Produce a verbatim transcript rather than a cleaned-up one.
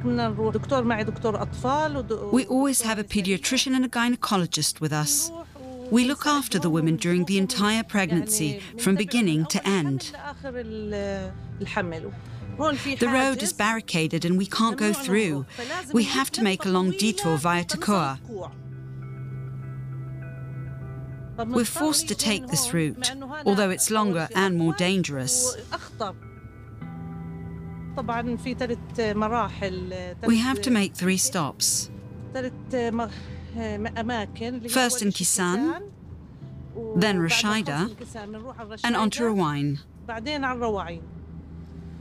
We always have a pediatrician and a gynecologist with us. We look after the women during the entire pregnancy, from beginning to end. The road is barricaded and we can't go through. We have to make a long detour via Takua. We're forced to take this route, although it's longer and more dangerous. We have to make three stops. First in Kisan, then Rashida, and onto Ruwayn.